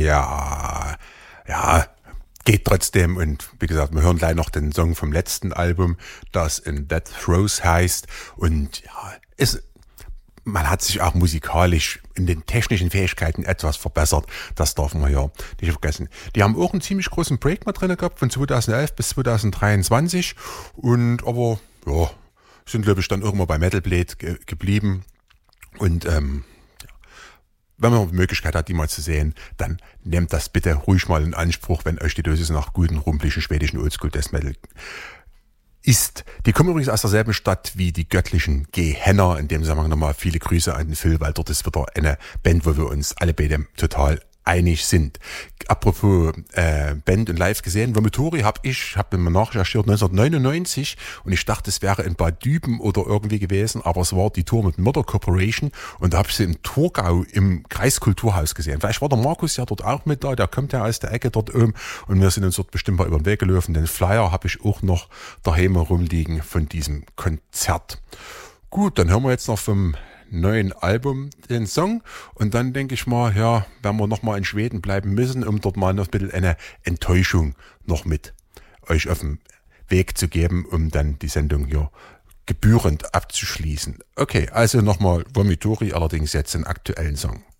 Ja, geht trotzdem. Und wie gesagt, wir hören gleich noch den Song vom letzten Album, das In Death Throes heißt. Und ja, man hat sich auch musikalisch in den technischen Fähigkeiten etwas verbessert. Das darf man ja nicht vergessen. Die haben auch einen ziemlich großen Break mal drin gehabt, von 2011 bis 2023. Und aber, ja, sind glaube ich dann irgendwann bei Metal Blade geblieben. Und wenn man die Möglichkeit hat, die mal zu sehen, dann nehmt das bitte ruhig mal in Anspruch, wenn euch die Dosis nach guten, rumpeligen, schwedischen Oldschool Death Metal ist. Die kommen übrigens aus derselben Stadt wie die göttlichen Gehenner. In dem Zusammenhang nochmal viele Grüße an den Phil, weil dort ist wieder eine Band, wo wir uns alle beide total einig sind. Apropos Band und Live gesehen, Vomitori habe mir nachrecherchiert 1999 und ich dachte, es wäre in Bad Düben oder irgendwie gewesen, aber es war die Tour mit Murder Corporation und da habe ich sie im Thurgau im Kreiskulturhaus gesehen. Vielleicht war der Markus ja dort auch mit da, der kommt ja aus der Ecke dort oben und wir sind uns dort bestimmt mal über den Weg gelaufen. Den Flyer habe ich auch noch daheim rumliegen von diesem Konzert. Gut, dann hören wir jetzt noch vom neuen Album den Song und dann denke ich mal, ja, werden wir noch mal in Schweden bleiben müssen, um dort mal noch ein bisschen eine Enttäuschung noch mit euch auf den Weg zu geben, um dann die Sendung hier gebührend abzuschließen. Okay, also nochmal Vomitori, allerdings jetzt den aktuellen Song.